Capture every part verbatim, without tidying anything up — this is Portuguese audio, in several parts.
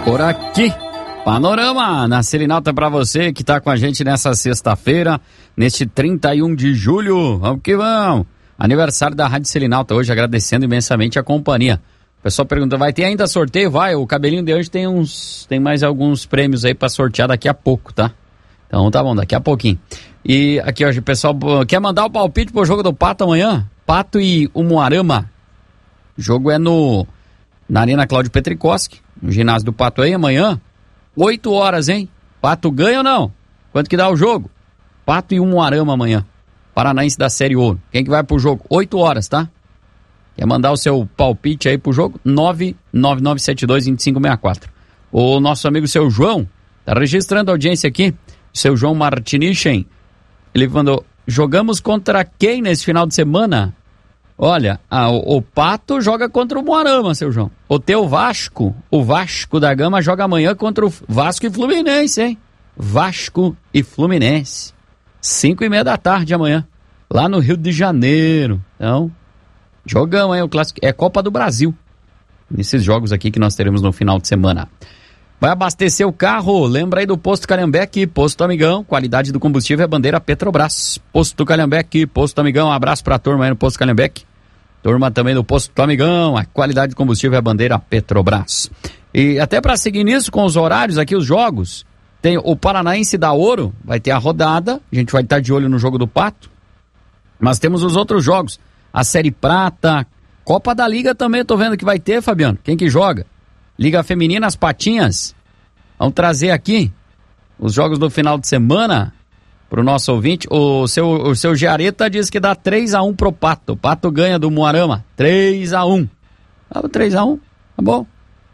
Por aqui, Panorama na Selinalta pra você que tá com a gente nessa sexta-feira, neste trinta e um de julho. Vamos que vamos! Aniversário da Rádio Selinalta hoje, agradecendo imensamente a companhia. O pessoal pergunta, vai ter ainda sorteio? Vai, o cabelinho de hoje tem uns, tem mais alguns prêmios aí pra sortear daqui a pouco, tá? Então tá bom, daqui a pouquinho. E aqui hoje o pessoal quer mandar o palpite pro jogo do Pato amanhã? Pato e Umuarama. O jogo é no na Arena Cláudio Petrikoski, no ginásio do Pato aí amanhã. oito horas, hein? Pato ganha ou não? Quanto que dá o jogo? Pato e Umuarama amanhã. Paranaense da Série Ouro. Quem que vai pro jogo? oito horas, tá? Quer mandar o seu palpite aí pro jogo? nove nove nove sete dois dois cinco seis quatro. O nosso amigo seu João tá registrando a audiência aqui. Seu João Martinichen. Ele mandou, jogamos contra quem nesse final de semana? Olha, a, o, o Pato joga contra o Umuarama, seu João. O teu Vasco, o Vasco da Gama joga amanhã contra o Vasco e Fluminense, hein? Vasco e Fluminense. Cinco e meia da tarde amanhã, lá no Rio de Janeiro. Então, jogão, hein? O clássico é Copa do Brasil. Nesses jogos aqui que nós teremos no final de semana. Vai abastecer o carro? Lembra aí do Posto Calhambeque, Posto Amigão, qualidade do combustível é bandeira Petrobras. Posto Calhambeque, Posto Amigão, um abraço pra turma aí no Posto Calhambeque. Turma também do Posto Amigão, a qualidade do combustível é bandeira Petrobras. E até pra seguir nisso com os horários aqui, os jogos, tem o Paranaense da Ouro, vai ter a rodada, a gente vai estar de olho no jogo do Pato. Mas temos os outros jogos, a Série Prata, Copa da Liga também, eu tô vendo que vai ter, Fabiano. Quem que joga? Liga Feminina, as Patinhas. Vamos trazer aqui os jogos do final de semana pro nosso ouvinte. O seu, o seu Giareta diz que dá três a um pro Pato. O Pato ganha do Umuarama. três a um. Ah, três a um, tá bom.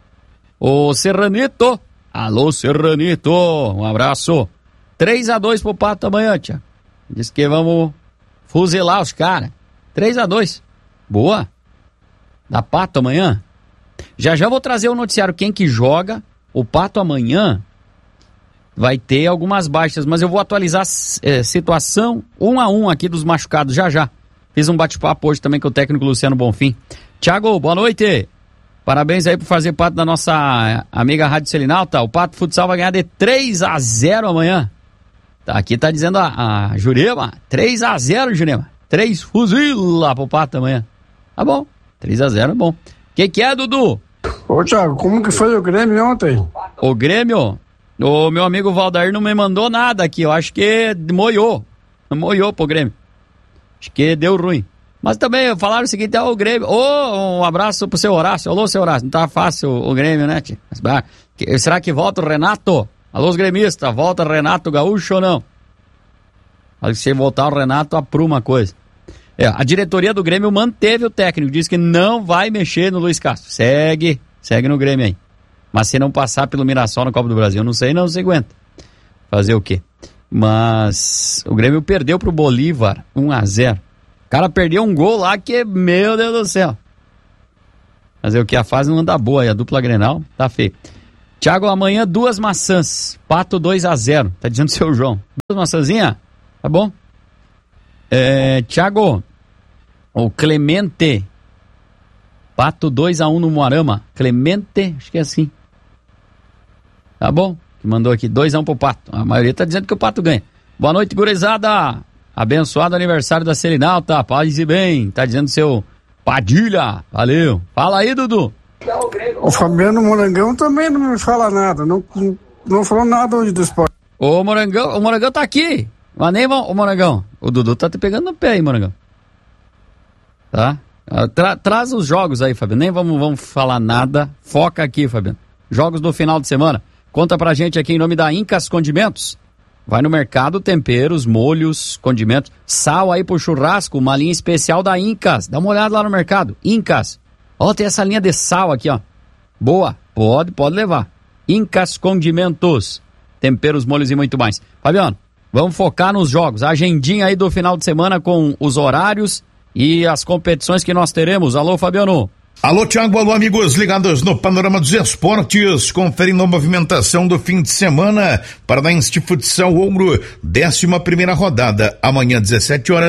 O Serranito. Alô, Serranito. Um abraço. três a dois pro Pato amanhã, tia. Diz que vamos fuzilar os caras. três a dois. Boa. Dá Pato amanhã. Já já vou trazer o noticiário quem que joga. O Pato amanhã vai ter algumas baixas, mas eu vou atualizar a é, situação um a um aqui dos machucados já já. Fiz um bate-papo hoje também com o técnico Luciano Bonfim. Tiago, boa noite. Parabéns aí por fazer parte da nossa amiga Rádio Selinalta. O Pato Futsal vai ganhar de três a zero amanhã. Tá, aqui tá dizendo a, a Jurema. três a zero, Jurema. três fuzila pro Pato amanhã. Tá bom. três a zero é bom. Que que é, Dudu? Ô, Thiago, como que foi o Grêmio ontem? O Grêmio? O meu amigo Valdair não me mandou nada aqui. Eu acho que moiou. Moiou pro Grêmio. Acho que deu ruim. Mas também falaram o seguinte, é o Grêmio. Ô, oh, um abraço pro seu Horácio. Alô, seu Horácio. Não tá fácil o, o Grêmio, né, tio? Mas, será que volta o Renato? Alô, os gremistas. Volta o Renato Gaúcho ou não? Se voltar o Renato, apruma a coisa. É, a diretoria do Grêmio manteve o técnico, disse que não vai mexer no Luiz Castro. Segue, segue no Grêmio aí. Mas se não passar pelo Mirassol na Copa do Brasil, não sei não, se aguenta. Fazer o quê? Mas o Grêmio perdeu pro Bolívar, um a zero. O cara perdeu um gol lá que, meu Deus do céu. Fazer o que? A fase não anda boa aí, a dupla Grenal tá feia. Thiago, amanhã duas maçãs, Pato dois a zero, tá dizendo o seu João. Duas maçãzinhas? Tá bom? É, Thiago, o Clemente, Pato dois a um no Umuarama. Clemente, acho que é assim. Tá bom? Que mandou aqui, dois a um pro Pato. A maioria tá dizendo que o Pato ganha. Boa noite, gurizada. Abençoado aniversário da Selinalta. Paz e bem. Tá dizendo seu Padilha. Valeu. Fala aí, Dudu. O Fabiano Morangão também não me fala nada. Não, não, não falou nada hoje do esporte. O Morangão, o Morangão tá aqui. Mas nem vão, o Morangão. O Dudu tá te pegando no pé aí, Morangão. Tá? Tra, traz os jogos aí, Fabiano. Nem vamos, vamos falar nada. Foca aqui, Fabiano. Jogos do final de semana. Conta pra gente aqui em nome da Incas Condimentos. Vai no mercado, temperos, molhos, condimentos. Sal aí pro churrasco, uma linha especial da Incas. Dá uma olhada lá no mercado. Incas. Ó, tem essa linha de sal aqui, ó. Boa. Pode, pode levar. Incas Condimentos. Temperos, molhos e muito mais. Fabiano, vamos focar nos jogos. A agendinha aí do final de semana com os horários e as competições que nós teremos. Alô, Fabiano. Alô, Thiago, alô, amigos ligados no Panorama dos Esportes, conferindo a movimentação do fim de semana. Paranaense de Futsal Ouro, décima primeira rodada, amanhã dezessete horas,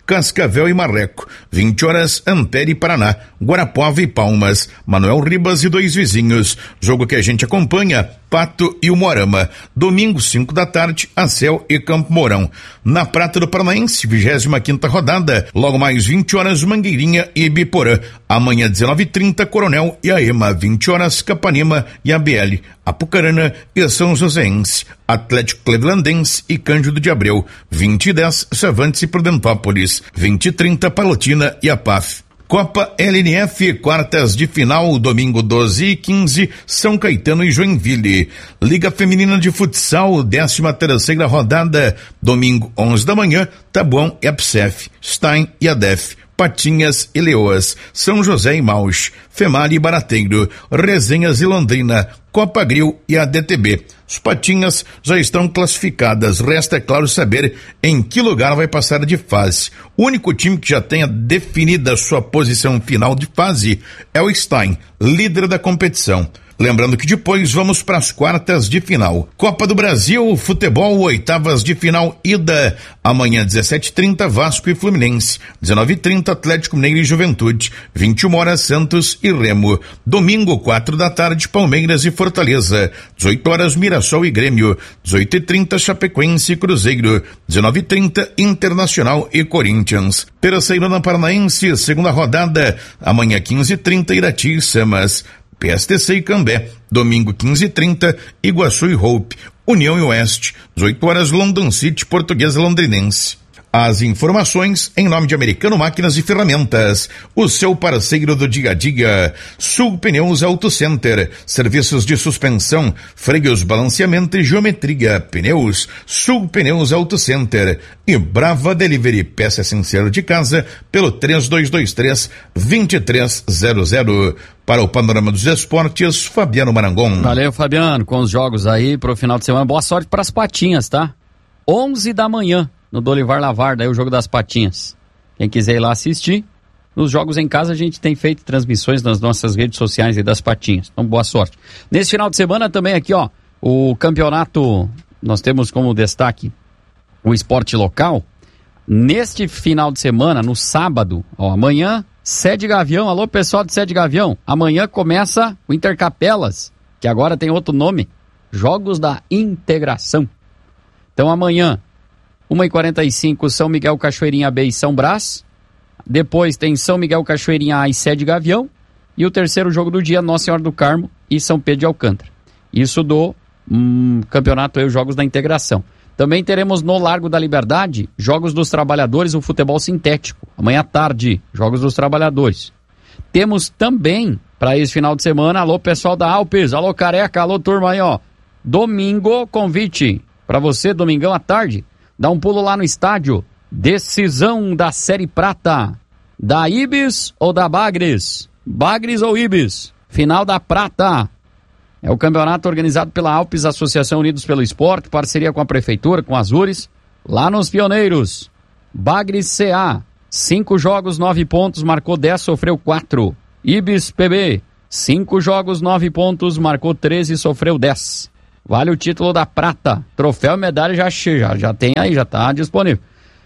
Cascavel e Marreco. vinte horas, Ampere e Paraná, Guarapuava e Palmas, Manuel Ribas e dois vizinhos. Jogo que a gente acompanha, Pato e o Moarama. Domingo, cinco da tarde, Acel e Campo Mourão. Na Prata do Paranaense, vigésima quinta rodada, logo mais vinte horas, Mangueirinha e Ibiporã. Amanhã, dezenove e trinta, Coronel e Aema, vinte horas, Capanema e A B L. Apucarana e São Joséense, Atlético Clevelandense e Cândido de Abreu, vinte e dez, Cervantes e Prudentópolis, vinte e trinta, Palotina e A P A F. Copa L N F, quartas de final, domingo doze e quinze, São Caetano e Joinville. Liga Feminina de Futsal, décima terceira rodada, domingo onze da manhã, Tabuão e A P S E F, Stein e A D E F. Patinhas e Leoas, São José e Mauch, Female e Barateiro, Resenhas e Londrina, Copa Grill e a D T B. Os Patinhas já estão classificadas, resta, é claro, saber em que lugar vai passar de fase. O único time que já tenha definida sua posição final de fase é o Stein, líder da competição. Lembrando que depois vamos para as quartas de final. Copa do Brasil, futebol, oitavas de final, ida. Amanhã, dezessete e trinta, Vasco e Fluminense. dezenove e trinta, Atlético Mineiro e Juventude. vinte e uma horas, Santos e Remo. Domingo, quatro da tarde, Palmeiras e Fortaleza. dezoito horas, Mirassol e Grêmio. dezoito e trinta, Chapecoense e Cruzeiro. dezenove e trinta, Internacional e Corinthians. Terceirona Paranaense, segunda rodada. Amanhã, quinze e trinta, Irati e Samas. P S T C e Cambé, domingo quinze e trinta, Iguaçu e Hope, União e Oeste, dezoito horas, London City, Portuguesa Londrinense. As informações em nome de Americano Máquinas e Ferramentas, o seu parceiro do dia a dia. Sul Pneus Auto Center, serviços de suspensão, freios, balanceamento e geometria. Pneus, Sul Pneus Auto Center. E Brava Delivery, peça essencial de casa, pelo três dois dois três, dois três zero zero. Para o Panorama dos Esportes, Fabiano Marangon. Valeu, Fabiano, com os jogos aí pro final de semana. Boa sorte para as Patinhas, tá? onze da manhã. No Dolivar Lavarda, aí o jogo das Patinhas. Quem quiser ir lá assistir, nos jogos em casa a gente tem feito transmissões nas nossas redes sociais e das Patinhas. Então, boa sorte. Nesse final de semana também aqui, ó, o campeonato, nós temos como destaque o esporte local. Neste final de semana, no sábado, ó, amanhã, Sede Gavião. Alô, pessoal de Sede Gavião. Amanhã começa o Intercapelas, que agora tem outro nome, Jogos da Integração. Então, amanhã, uma e quarenta e cinco, São Miguel Cachoeirinha B e São Brás. Depois tem São Miguel Cachoeirinha A e Sede Gavião. E o terceiro jogo do dia, Nossa Senhora do Carmo e São Pedro de Alcântara. Isso do hum, campeonato aí, os Jogos da Integração. Também teremos no Largo da Liberdade, Jogos dos Trabalhadores, o futebol sintético. Amanhã à tarde, Jogos dos Trabalhadores. Temos também, para esse final de semana, alô pessoal da Alpes, alô Careca, alô turma aí, ó. Domingo, convite para você, domingão à tarde. Dá um pulo lá no estádio. Decisão da Série Prata. Da Ibis ou da Bagres? Bagres ou Ibis? Final da Prata. É o campeonato organizado pela Alpes, Associação Unidos pelo Esporte, parceria com a Prefeitura, com as Azures. Lá nos Pioneiros. Bagres C A. Cinco jogos, nove pontos, marcou dez, sofreu quatro. Ibis P B. Cinco jogos, nove pontos, marcou treze, sofreu dez. Vale o título da prata. Troféu e medalha já, já, já tem aí, já está disponível.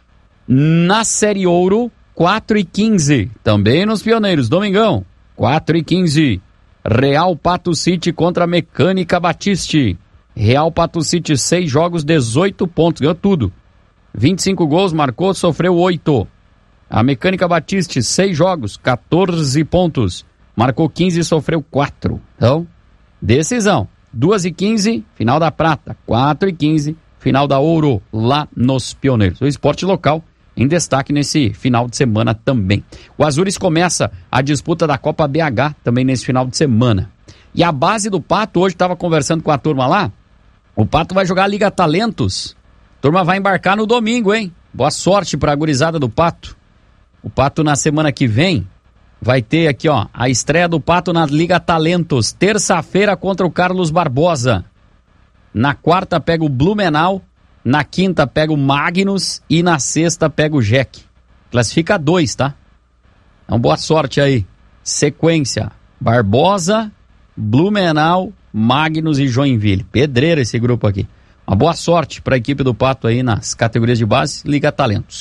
Na Série Ouro, quatro e quinze. Também nos Pioneiros. Domingão, quatro e quinze. Real Pato City contra Mecânica Batiste. Real Pato City, seis jogos, dezoito pontos. Ganhou tudo. vinte e cinco gols, marcou, sofreu oito. A Mecânica Batiste, seis jogos, quatorze pontos. Marcou quinze e sofreu quatro. Então, decisão. duas e quinze, final da prata. quatro e quinze, final da ouro, lá nos Pioneiros. O esporte local em destaque nesse final de semana também. O Azures começa a disputa da Copa B H também nesse final de semana. E a base do Pato, hoje estava conversando com a turma lá, o Pato vai jogar a Liga Talentos. A turma vai embarcar no domingo, hein? Boa sorte para a gurizada do Pato. O Pato na semana que vem vai ter aqui, ó, a estreia do Pato na Liga Talentos, terça-feira contra o Carlos Barbosa. Na quarta pega o Blumenau, na quinta pega o Magnus e na sexta pega o Jack. Classifica dois, tá? Então boa sorte aí. Sequência, Barbosa, Blumenau, Magnus e Joinville. Pedreira esse grupo aqui. Uma boa sorte para a equipe do Pato aí nas categorias de base, Liga Talentos.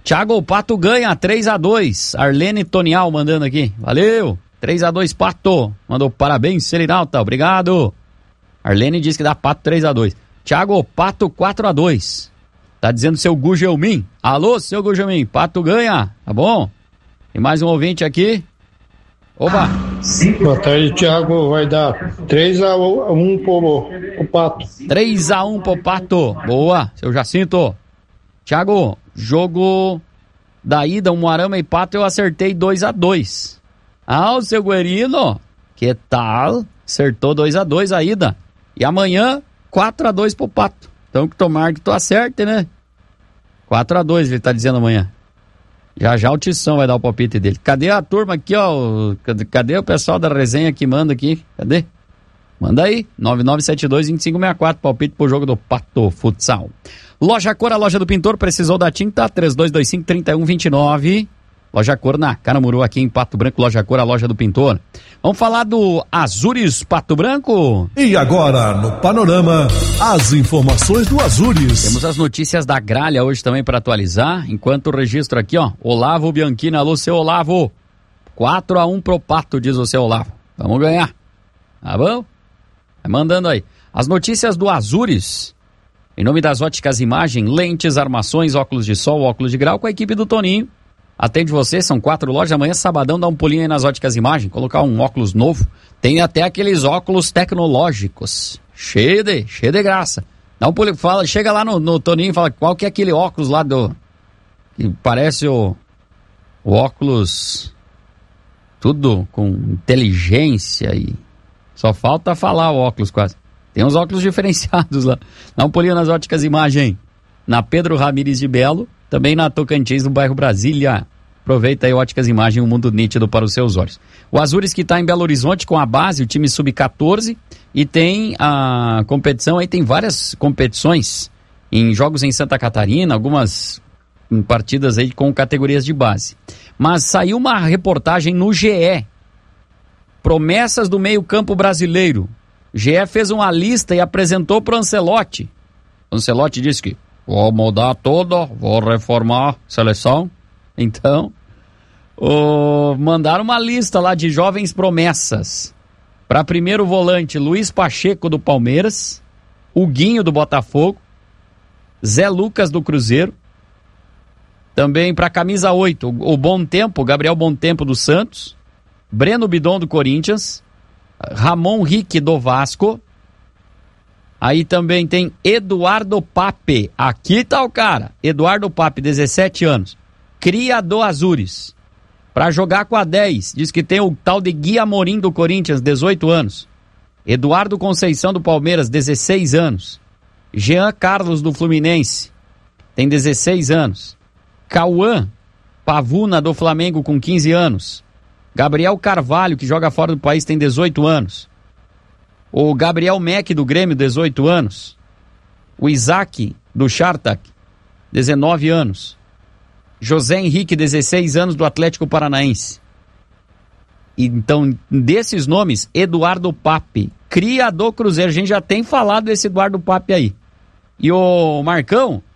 Thiago, o Pato ganha três a dois. Arlene Tonial mandando aqui. Valeu. três a dois, Pato. Mandou parabéns, Selinalta. Obrigado. Arlene diz que dá Pato três a dois. Thiago, Pato quatro a dois. Tá dizendo seu Gugelmin. Alô, seu Gugelmin. Pato ganha. Tá bom? Tem mais um ouvinte aqui. Opa. Boa tarde, Thiago. Vai dar três a um pro, pro Pato. três a um pro Pato. Boa, seu Jacinto. Thiago, jogo da ida, um Moarama e Pato, eu acertei dois a dois. Ah, o seu Guerino, que tal? Acertou dois a dois a ida. E amanhã, quatro a dois pro Pato. Então que tomar que tu acerte, né? quatro a dois ele tá dizendo amanhã. Já já o Tição vai dar o palpite dele. Cadê a turma aqui, ó? Cadê, cadê o pessoal da resenha que manda aqui? Cadê? Manda aí. nove nove sete dois, dois cinco seis quatro. Palpite pro jogo do Pato Futsal. Loja Cor, a loja do pintor. Precisou da tinta? três dois dois cinco, três um dois nove. Loja Cor na Caramuru, aqui em Pato Branco. Loja Cor, a loja do pintor. Vamos falar do Azures Pato Branco? E agora, no Panorama, as informações do Azures. Temos as notícias da Gralha hoje também para atualizar. Enquanto o registro aqui, ó. Olavo Bianchini, alô, seu Olavo. quatro a um pro Pato, diz o seu Olavo. Vamos ganhar. Tá bom? Vai mandando aí. As notícias do Azures. Em nome das Óticas Imagem, lentes, armações, óculos de sol, óculos de grau, com a equipe do Toninho. Atende você, são quatro lojas. Amanhã, sabadão, dá um pulinho aí nas Óticas Imagem, colocar um óculos novo. Tem até aqueles óculos tecnológicos. Cheio de, cheio de graça. Dá um pulinho, fala, chega lá no, no Toninho e fala qual que é aquele óculos lá do... que parece o, o óculos... tudo com inteligência e... só falta falar o óculos quase. Tem uns óculos diferenciados lá. Dá um pulinho nas Óticas Imagem. Na Pedro Ramires de Belo, também na Tocantins, no bairro Brasília. Aproveita aí, Óticas Imagem, um mundo nítido para os seus olhos. O Azures que está em Belo Horizonte com a base, o time sub catorze, e tem a competição, aí tem várias competições em jogos em Santa Catarina, algumas em partidas aí com categorias de base. Mas saiu uma reportagem no G E, promessas do meio-campo brasileiro. O G E fez uma lista e apresentou para o Ancelotti. O Ancelotti disse que vou mudar tudo, vou reformar a seleção. Então, oh, mandaram uma lista lá de jovens promessas. Para primeiro volante, Luiz Pacheco do Palmeiras, Huguinho do Botafogo, Zé Lucas do Cruzeiro. Também para camisa oito, o Bom Tempo, Gabriel Bom Tempo do Santos, Breno Bidon do Corinthians, Ramon Rique do Vasco. Aí também tem Eduardo Pape. Aqui tá o cara. Eduardo Pape, dezessete anos. Cria do Azures. Pra jogar com a dez. Diz que tem o tal de Gui Amorim do Corinthians, dezoito anos. Eduardo Conceição do Palmeiras, dezesseis anos. Jean Carlos do Fluminense. Tem dezesseis anos. Cauã Pavuna do Flamengo com quinze anos. Gabriel Carvalho, que joga fora do país, tem dezoito anos. O Gabriel Meck do Grêmio, dezoito anos. O Isaac do Chartak, dezenove anos. José Henrique, dezesseis anos, do Atlético Paranaense. Então, desses nomes, Eduardo Pape, cria do Cruzeiro. A gente já tem falado desse Eduardo Pape aí. E o Marcão,